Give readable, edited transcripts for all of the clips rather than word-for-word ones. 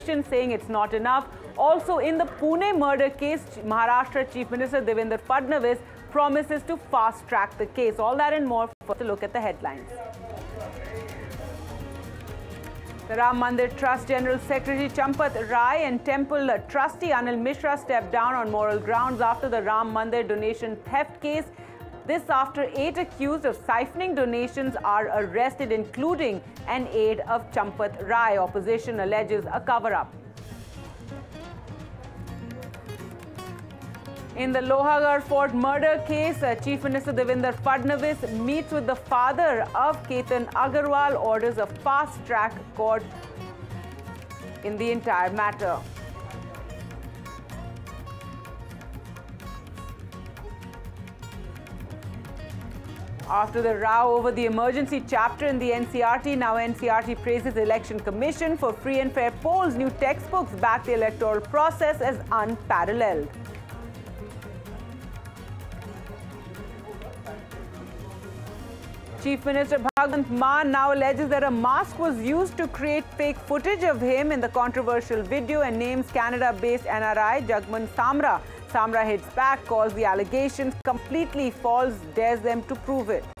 saying it's not enough. Also, in the Pune murder case, Maharashtra Chief Minister Devendra Fadnavis promises to fast-track the case. All that and more. First, a look at the headlines. The Ram Mandir Trust General Secretary Champat Rai and Temple Trustee Anil Mishra stepped down on moral grounds after the Ram Mandir donation theft case. This after 8 accused of siphoning donations are arrested, including an aide of Champat Rai. Opposition alleges a cover-up. In the Lohagarh Fort murder case, Chief Minister Devendra Fadnavis meets with the father of Ketan Agarwal, orders a fast-track court in the entire matter. After the row over the emergency chapter in the NCRT, now NCRT praises Election Commission for free and fair polls. New textbooks back the electoral process as unparalleled. Chief Minister Bhagwant Mann now alleges that a mask was used to create fake footage of him in the controversial video and names Canada-based NRI Jagman Samra. Samra hits back, calls the allegations completely false, dares them to prove it.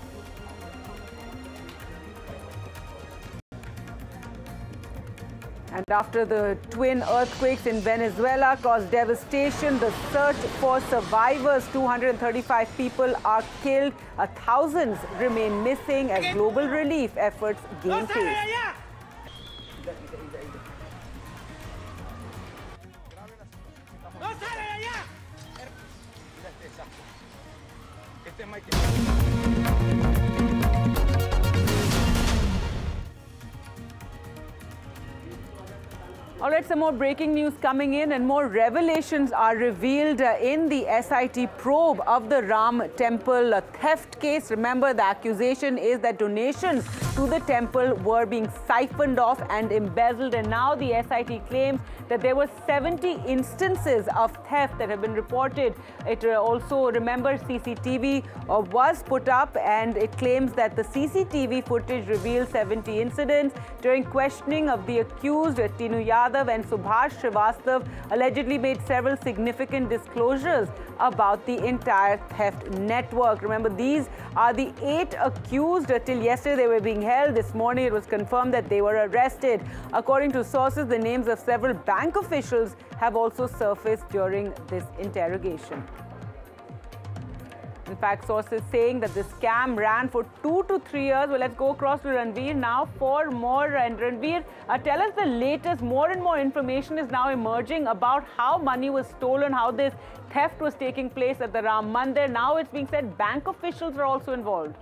And after the twin earthquakes in Venezuela caused devastation, the search for survivors, 235 people are killed, thousands remain missing as global relief efforts gain pace. All right, some more breaking news coming in, and more revelations are revealed in the SIT probe of the Ram Temple theft case. Remember, the accusation is that donations to the temple were being siphoned off and embezzled, and now the SIT claims that there were 70 instances of theft that have been reported. It also, remember, CCTV was put up, and it claims that the CCTV footage reveals 70 incidents. During questioning of the accused, Tinu Yadav and Subhash Srivastav allegedly made several significant disclosures about the entire theft network. Remember, these are the 8 accused. Till yesterday, they were being held. This morning, it was confirmed that they were arrested. According to sources, the names of several bank officials have also surfaced during this interrogation. In fact, sources saying that the scam ran for 2 to 3 years. Well, let's go across to Ranveer now for more. And Ranveer, tell us the latest. More and more information is now emerging about how money was stolen, how this theft was taking place at the Ram Mandir. Now it's being said bank officials are also involved.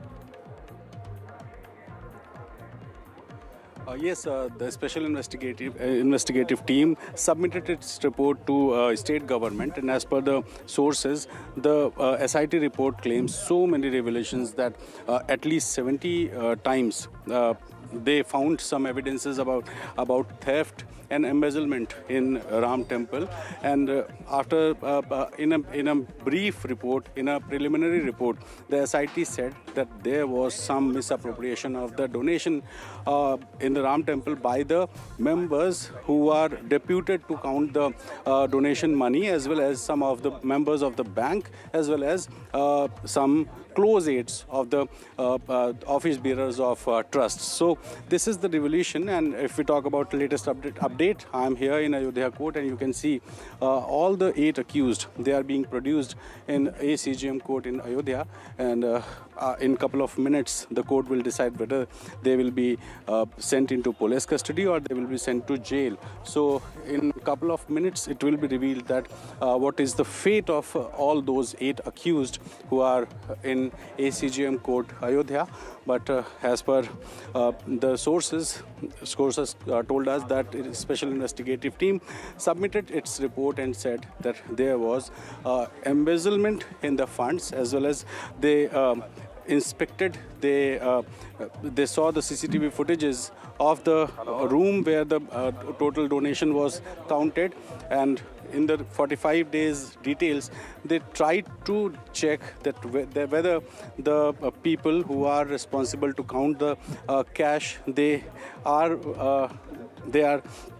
Yes, the special investigative team submitted its report to state government, and as per the sources, the SIT report claims so many revelations that at least 70 times they found some evidences about theft and embezzlement in Ram Temple. And after in a brief report, in a preliminary report, the SIT said that there was some misappropriation of the donation in the Ram Temple by the members who are deputed to count the donation money, as well as some of the members of the bank, as well as some close aides of the office bearers of trusts. So this is the revelation. And if we talk about the latest update, I am here in Ayodhya court, and you can see all the 8 accused. They are being produced in ACGM court in Ayodhya, and in a couple of minutes the court will decide whether they will be sent into police custody or they will be sent to jail. So in a couple of minutes it will be revealed that what is the fate of all those 8 accused who are in ACGM court Ayodhya. But as per the sources told us that a special investigative team submitted its report and said that there was embezzlement in the funds, as well as they inspected, they saw the CCTV footages of the room where the total donation was counted, and in the 45 days details, they tried to check that whether the people who are responsible to count the cash, they are